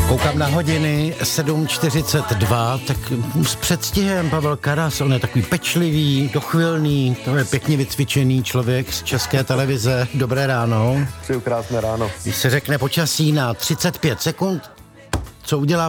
Koukám na hodiny 7:42, tak s předstihem Pavel Karas, on je takový pečlivý, dochvilný, to je pěkně vycvičený člověk z České televize. Dobré ráno. Přeju krásné ráno. Když se řekne počasí na 35 sekund, co udělá